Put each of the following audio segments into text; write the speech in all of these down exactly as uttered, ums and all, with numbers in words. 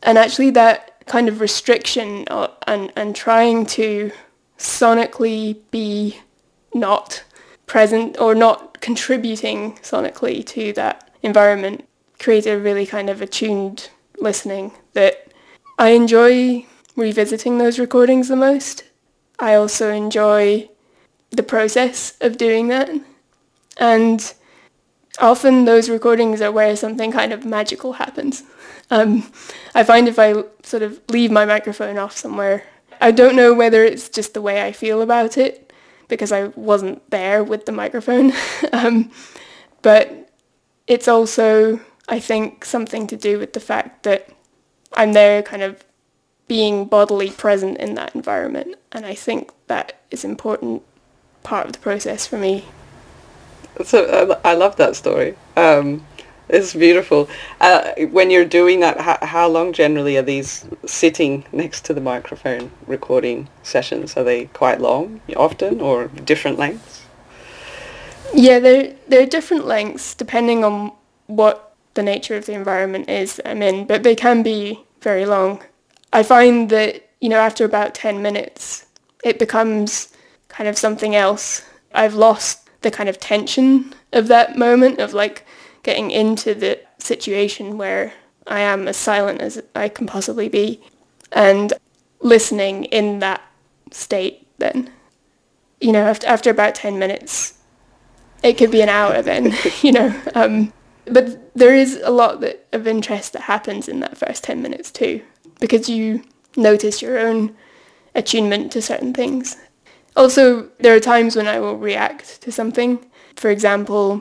And actually that kind of restriction uh, and, and trying to sonically be not present or not contributing sonically to that environment creates a really kind of attuned listening that I enjoy revisiting those recordings the most. I also enjoy the process of doing that. And often those recordings are where something kind of magical happens. Um, I find if I sort of leave my microphone off somewhere, I don't know whether it's just the way I feel about it, because I wasn't there with the microphone. um, but it's also, I think, something to do with the fact that I'm there kind of being bodily present in that environment. And I think that is an important part of the process for me. So I love that story. Um, it's beautiful. Uh, when you're doing that, how, how long generally are these sitting next to the microphone recording sessions? Are they quite long often or different lengths? Yeah, they're, they're different lengths depending on what the nature of the environment is that I'm in, but they can be very long. I find that, you know, after about ten minutes, it becomes kind of something else. I've lost the kind of tension of that moment of like getting into the situation where I am as silent as I can possibly be and listening in that state then. You know, after, after about ten minutes, it could be an hour then, you know. Um, but there is a lot that, of interest that happens in that first ten minutes too, because you notice your own attunement to certain things. Also, there are times when I will react to something. For example,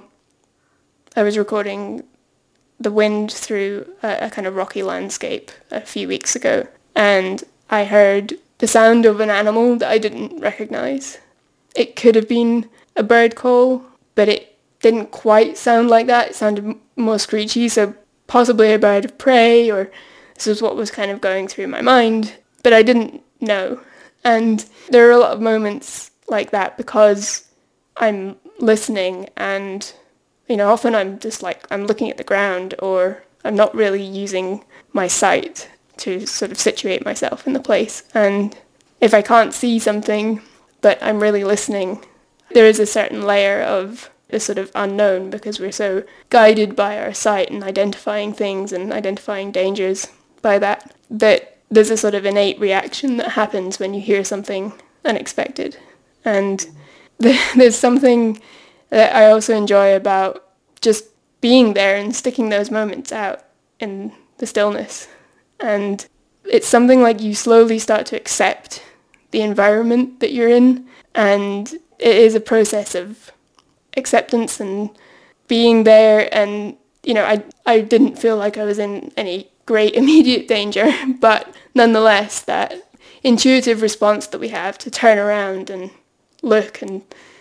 I was recording the wind through a, a kind of rocky landscape a few weeks ago, and I heard the sound of an animal that I didn't recognise. It could have been a bird call, but it didn't quite sound like that. It sounded more screechy, so possibly a bird of prey, or this was what was kind of going through my mind, but I didn't know. And there are a lot of moments like that because I'm listening and, you know, often I'm just like, I'm looking at the ground or I'm not really using my sight to sort of situate myself in the place. And if I can't see something, but I'm really listening, there is a certain layer of the sort of unknown because we're so guided by our sight and identifying things and identifying dangers by that, that there's a sort of innate reaction that happens when you hear something unexpected. And there's something that I also enjoy about just being there and sticking those moments out in the stillness. And it's something like you slowly start to accept the environment that you're in. And it is a process of acceptance and being there. And, you know, I, I didn't feel like I was in any great immediate danger, but nonetheless, that intuitive response that we have to turn around and look and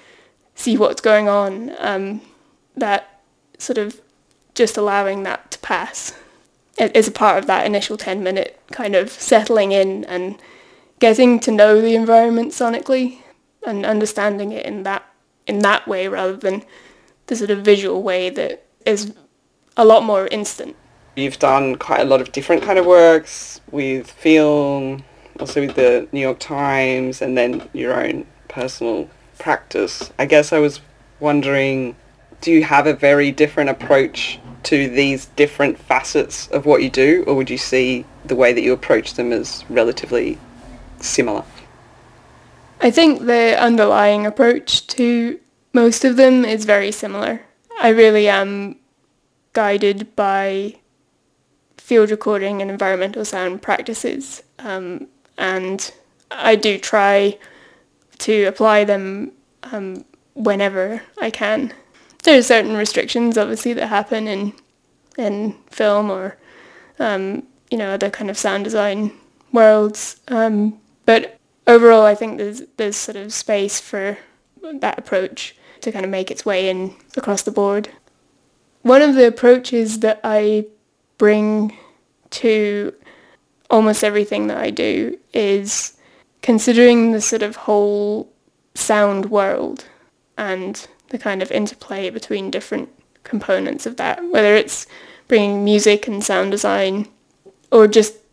see what's going on, um, that sort of just allowing that to pass is a part of that initial ten minute kind of settling in and getting to know the environment sonically and understanding it in that in that way rather than the sort of visual way that is a lot more instant. You've done quite a lot of different kind of works with film, also with the New York Times, and then your own personal practice. I guess I was wondering, do you have a very different approach to these different facets of what you do, or would you see the way that you approach them as relatively similar? I think the underlying approach to most of them is very similar. I really am guided by field recording and environmental sound practices, um, and I do try to apply them um, whenever I can. There are certain restrictions, obviously, that happen in in film or um, you know, other kind of sound design worlds, um, but overall, I think there's there's sort of space for that approach to kind of make its way in across the board. One of the approaches that I bring to almost everything that I do is considering the sort of whole sound world and the kind of interplay between different components of that, whether it's bringing music and sound design or just